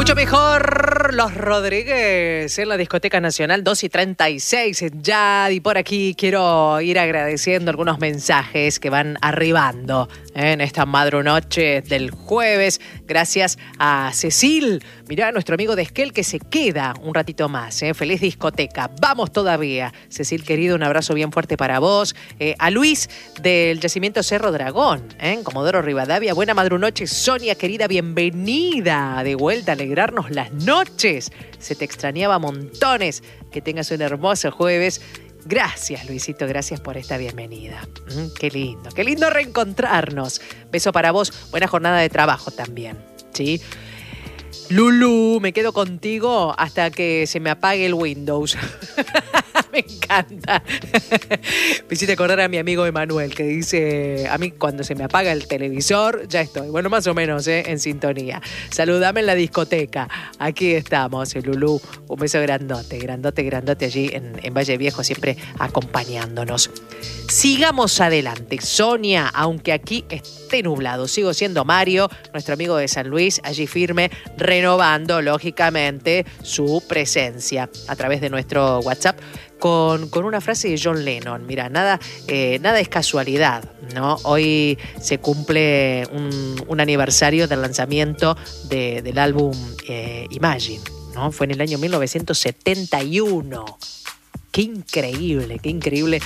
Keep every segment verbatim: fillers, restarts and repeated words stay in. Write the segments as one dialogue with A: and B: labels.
A: Mucho mejor Los Rodríguez en la Discoteca Nacional, dos y treinta y seis ya. Y por aquí quiero ir agradeciendo algunos mensajes que van arribando ¿eh? en esta madrunoche del jueves. Gracias a Cecil, mirá, nuestro amigo de Esquel, que se queda un ratito más. ¿eh? Feliz discoteca, vamos todavía. Cecil, querido, un abrazo bien fuerte para vos. Eh, a Luis del Yacimiento Cerro Dragón, ¿eh? en Comodoro Rivadavia. Buena madrunoche, Sonia, querida, bienvenida de vuelta a alegrarnos las noches. Se te extrañaba montones. Que tengas un hermoso jueves. Gracias, Luisito, gracias por esta bienvenida. Mm, qué lindo, qué lindo reencontrarnos. Beso para vos, buena jornada de trabajo también, ¿sí? Lulu, me quedo contigo hasta que se me apague el Windows. Me encanta. Me hiciste acordar a mi amigo Emanuel, que dice, a mí cuando se me apaga el televisor, ya estoy. Bueno, más o menos, ¿eh? en sintonía. Saludame en la discoteca. Aquí estamos, Lulú. Un beso grandote, grandote, grandote allí en, en Valle Viejo, siempre acompañándonos. Sigamos adelante. Sonia, aunque aquí esté nublado, sigo siendo Mario, nuestro amigo de San Luis, allí firme, renovando, lógicamente, su presencia a través de nuestro WhatsApp. Con, con una frase de John Lennon. Mira, nada, eh, nada es casualidad, ¿no? Hoy se cumple un, un aniversario del lanzamiento de, del álbum eh, Imagine, ¿no? Fue en el año mil novecientos setenta y uno. Qué increíble, qué increíble.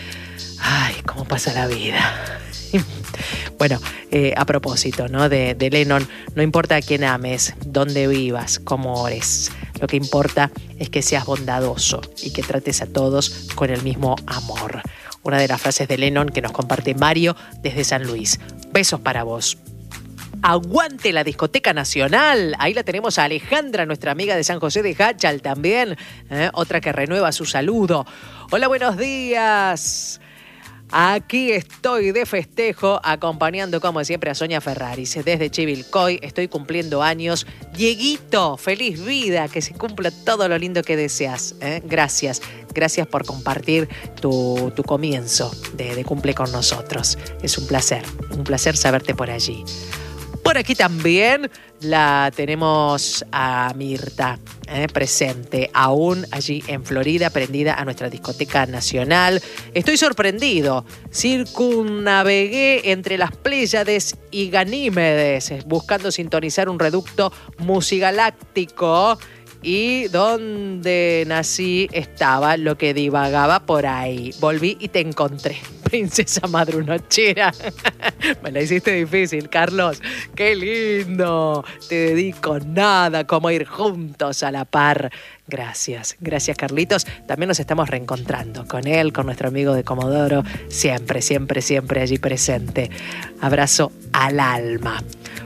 A: Ay, cómo pasa la vida. Bueno, eh, a propósito, ¿no? De, de Lennon, no importa a quién ames, dónde vivas, cómo eres. Lo que importa es que seas bondadoso y que trates a todos con el mismo amor. Una de las frases de Lennon que nos comparte Mario desde San Luis. Besos para vos. Aguante la Discoteca Nacional. Ahí la tenemos a Alejandra, nuestra amiga de San José de Hachal también. ¿eh? Otra que renueva su saludo. Hola, buenos días. Aquí estoy de festejo, acompañando como siempre a Sonia Ferraris. Desde Chivilcoy estoy cumpliendo años. Dieguito, feliz vida, que se cumpla todo lo lindo que deseas. ¿eh? Gracias, gracias por compartir tu, tu comienzo de, de cumple con nosotros. Es un placer, un placer saberte por allí. Por aquí también la tenemos a Mirta, eh, presente, aún allí en Florida, prendida a nuestra Discoteca Nacional. Estoy sorprendido. Circunnavegué entre las Pléyades y Ganímedes, buscando sintonizar un reducto musigaláctico. Y donde nací estaba lo que divagaba por ahí. Volví y te encontré, princesa madrunochera. Me la hiciste difícil, Carlos. ¡Qué lindo! Te dedico nada, como ir juntos a la par. Gracias, gracias, Carlitos. También nos estamos reencontrando con él, con nuestro amigo de Comodoro. Siempre, siempre, siempre allí presente. Abrazo al alma.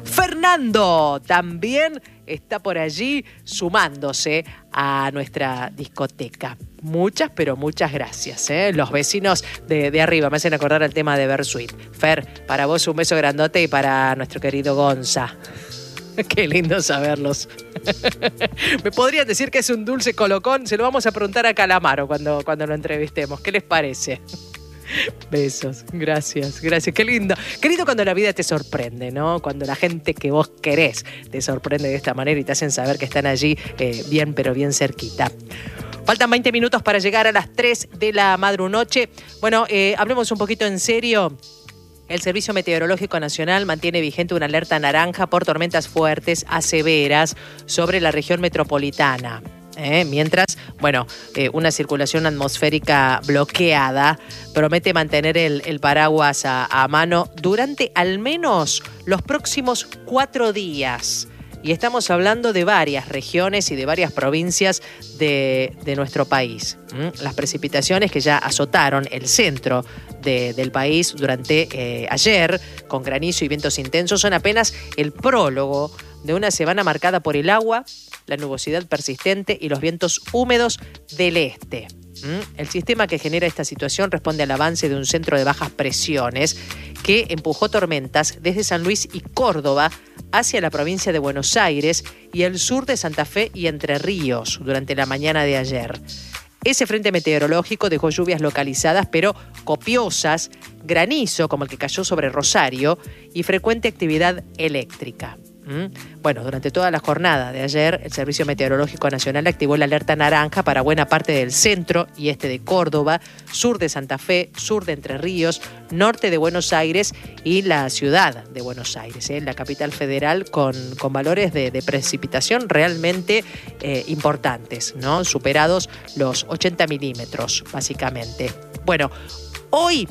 A: Fernando también está por allí sumándose a nuestra discoteca. Muchas, pero muchas gracias. ¿eh? Los vecinos de, de arriba me hacen acordar al tema de Bersuit. Fer, para vos un beso grandote y para nuestro querido Gonza. Qué lindo saberlos. Me podrían decir que es un dulce colocón. Se lo vamos a preguntar a Calamaro cuando, cuando lo entrevistemos. ¿Qué les parece? Besos, gracias, gracias, qué lindo. Qué lindo cuando la vida te sorprende, ¿no? Cuando la gente que vos querés te sorprende de esta manera y te hacen saber que están allí eh, bien, pero bien cerquita. Faltan veinte minutos para llegar a las tres de la madrunoche. Bueno, eh, hablemos un poquito en serio. El Servicio Meteorológico Nacional mantiene vigente una alerta naranja por tormentas fuertes a severas sobre la región metropolitana. ¿Eh? Mientras, bueno, eh, una circulación atmosférica bloqueada promete mantener el, el paraguas a, a mano durante al menos los próximos cuatro días. Y estamos hablando de varias regiones y de varias provincias de, de nuestro país. ¿Mm? Las precipitaciones que ya azotaron el centro de, del país durante eh, ayer, con granizo y vientos intensos, son apenas el prólogo de una semana marcada por el agua, la nubosidad persistente y los vientos húmedos del este. ¿Mm? El sistema que genera esta situación responde al avance de un centro de bajas presiones que empujó tormentas desde San Luis y Córdoba hacia la provincia de Buenos Aires y el sur de Santa Fe y Entre Ríos durante la mañana de ayer. Ese frente meteorológico dejó lluvias localizadas, pero copiosas, granizo como el que cayó sobre Rosario y frecuente actividad eléctrica. ¿Mm? Bueno, durante toda la jornada de ayer, el Servicio Meteorológico Nacional activó la alerta naranja para buena parte del centro y este de Córdoba, sur de Santa Fe, sur de Entre Ríos, norte de Buenos Aires y la ciudad de Buenos Aires, ¿eh? La capital federal, con, con valores de, de precipitación realmente eh, importantes, ¿no? Superados los ochenta milímetros, básicamente. Bueno, hoy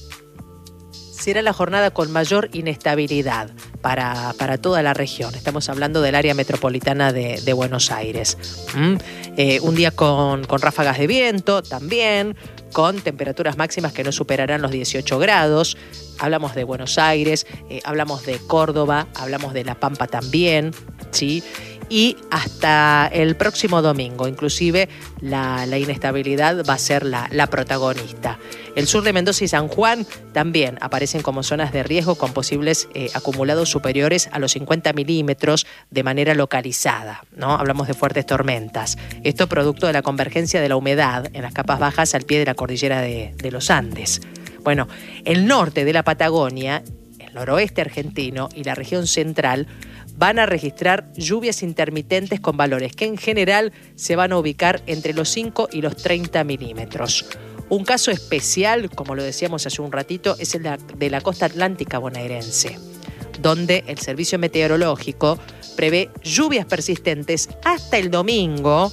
A: será la jornada con mayor inestabilidad para, para toda la región. Estamos hablando del área metropolitana de, de Buenos Aires. ¿Mm? Eh, un día con, con ráfagas de viento también, con temperaturas máximas que no superarán los dieciocho grados. Hablamos de Buenos Aires, eh, hablamos de Córdoba, hablamos de La Pampa también, ¿sí? Y hasta el próximo domingo, inclusive la, la inestabilidad va a ser la, la protagonista. El sur de Mendoza y San Juan también aparecen como zonas de riesgo con posibles eh, acumulados superiores a los cincuenta milímetros de manera localizada, ¿no? Hablamos de fuertes tormentas. Esto producto de la convergencia de la humedad en las capas bajas al pie de la cordillera de, de los Andes. Bueno, el norte de la Patagonia, el noroeste argentino y la región central van a registrar lluvias intermitentes con valores que en general se van a ubicar entre los cinco y los treinta milímetros. Un caso especial, como lo decíamos hace un ratito, es el de la costa atlántica bonaerense, donde el Servicio Meteorológico prevé lluvias persistentes hasta el domingo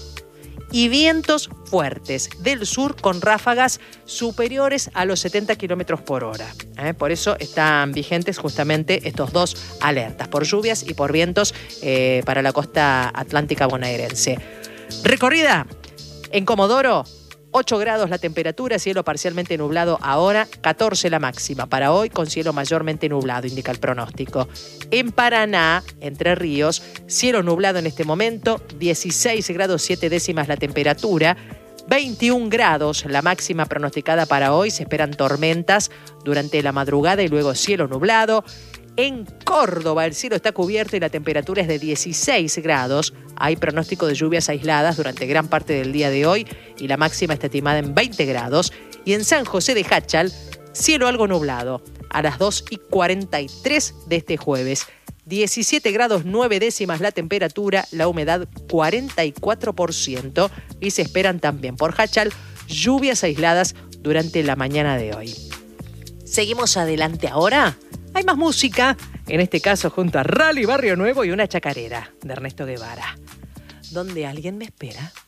A: y vientos fuertes del sur con ráfagas superiores a los setenta kilómetros por hora. ¿Eh? Por eso están vigentes justamente estos dos alertas, por lluvias y por vientos eh, para la costa atlántica bonaerense. Recorrida en Comodoro, ocho grados la temperatura, cielo parcialmente nublado ahora, catorce la máxima para hoy, con cielo mayormente nublado, indica el pronóstico. En Paraná, Entre Ríos, cielo nublado en este momento, dieciséis grados siete décimas la temperatura, veintiún grados la máxima pronosticada para hoy, se esperan tormentas durante la madrugada y luego cielo nublado. En Córdoba el cielo está cubierto y la temperatura es de dieciséis grados. Hay pronóstico de lluvias aisladas durante gran parte del día de hoy y la máxima está estimada en veinte grados. Y en San José de Jáchal, cielo algo nublado a las dos y cuarenta y tres de este jueves. diecisiete grados nueve décimas la temperatura, la humedad cuarenta y cuatro por ciento y se esperan también por Jáchal lluvias aisladas durante la mañana de hoy. Seguimos adelante ahora. Hay más música, en este caso junto a Rally Barrio Nuevo y una chacarera de Ernesto Guevara. ¿Dónde alguien me espera?